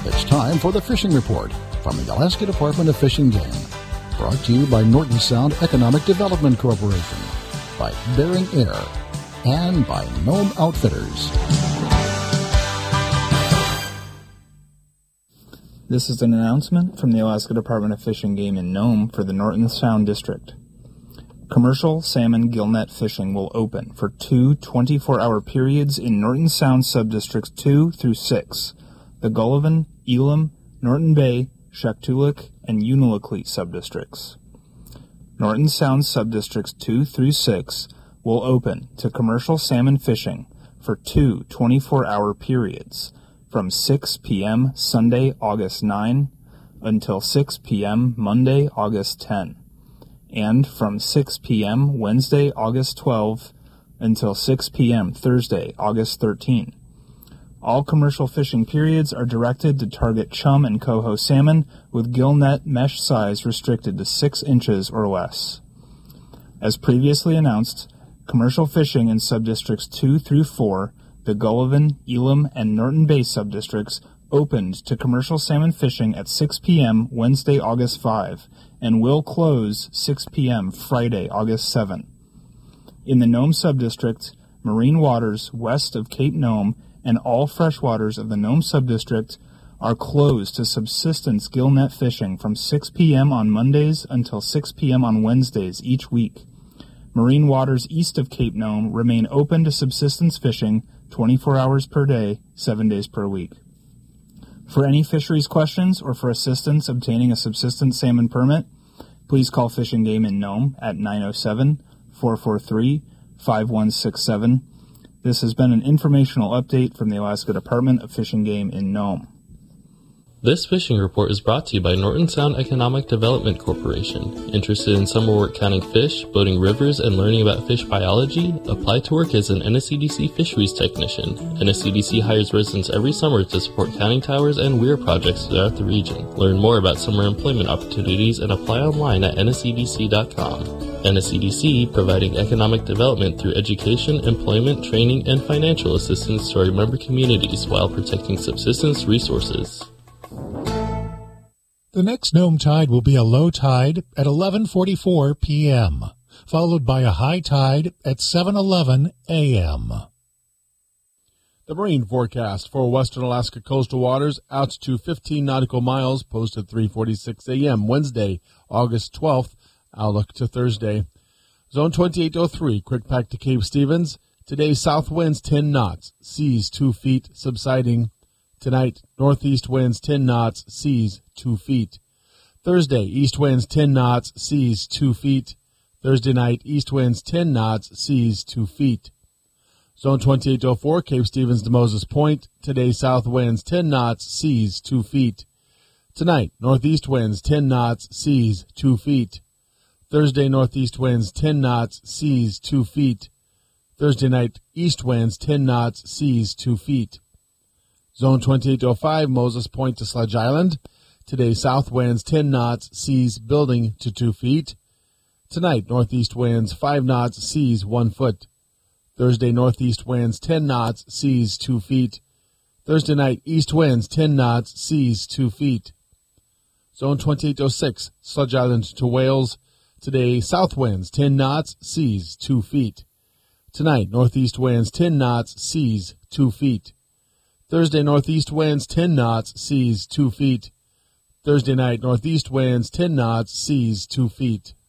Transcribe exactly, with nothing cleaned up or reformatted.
It's time for the Fishing Report from the Alaska Department of Fish and Game. Brought to you by Norton Sound Economic Development Corporation, by Bering Air, and by Nome Outfitters. This is an announcement from the Alaska Department of Fish and Game in Nome for the Norton Sound District. Commercial salmon gillnet fishing will open for two twenty-four hour periods in Norton Sound subdistricts two through six, the Gullivan, Elam, Norton Bay, Shaktoolik, and Unalakleet subdistricts. Norton Sound subdistricts two through six will open to commercial salmon fishing for two twenty-four hour periods from six p.m. Sunday, August ninth until six p.m. Monday, August tenth, and from six p.m. Wednesday, August twelfth until six p.m. Thursday, August thirteenth. All commercial fishing periods are directed to target chum and coho salmon with gill net mesh size restricted to six inches or less. As previously announced, commercial fishing in subdistricts two through four, the Gullivan, Elam, and Norton Bay subdistricts, opened to commercial salmon fishing at six p.m. Wednesday, August fifth, and will close six p.m. Friday, August seventh. In the Nome subdistrict, marine waters west of Cape Nome and all freshwaters of the Nome subdistrict are closed to subsistence gillnet fishing from six p.m. on Mondays until six p.m. on Wednesdays each week. Marine waters east of Cape Nome remain open to subsistence fishing twenty-four hours per day, seven days per week. For any fisheries questions or for assistance obtaining a subsistence salmon permit, please call Fish and Game in Nome at nine oh seven, four four three, five one six seven. This has been an informational update from the Alaska Department of Fish and Game in Nome. This fishing report is brought to you by Norton Sound Economic Development Corporation. Interested in summer work counting fish, boating rivers, and learning about fish biology? Apply to work as an N S C D C fisheries technician. N S C D C hires residents every summer to support counting towers and weir projects throughout the region. Learn more about summer employment opportunities and apply online at N S C D C dot com. N S C D C, providing economic development through education, employment, training, and financial assistance to our member communities while protecting subsistence resources. The next Nome tide will be a low tide at eleven forty-four p.m., followed by a high tide at seven eleven a.m. The marine forecast for western Alaska coastal waters out to fifteen nautical miles, posted three forty-six a.m. Wednesday, August twelfth, outlook to Thursday. Zone twenty-eight oh three, quick pack to Cape Stevens. Today, south winds ten knots, seas two feet, subsiding. Tonight, northeast winds ten knots, seas two feet. Thursday, east winds ten knots, seas two feet. Thursday night, east winds ten knots, seas two feet. Zone twenty-eight oh four, Cape Stevens to Moses Point. Today, south winds ten knots, seas two feet. Tonight, northeast winds ten knots, seas two feet. Thursday, northeast winds ten knots, seas two feet. Thursday night, east winds ten knots, seas two feet. Zone twenty-eight oh five, Moses Point to Sledge Island. Today, south winds ten knots, seas building to two feet. Tonight, northeast winds five knots, seas one foot. Thursday, northeast winds ten knots, seas two feet. Thursday night, east winds ten knots, seas two feet. Zone twenty-eight oh six, Sledge Island to Wales. Today, south winds ten knots, seas two feet. Tonight, northeast winds ten knots, seas two feet. Thursday, northeast winds ten knots, seas two feet. Thursday night, northeast winds ten knots, seas two feet.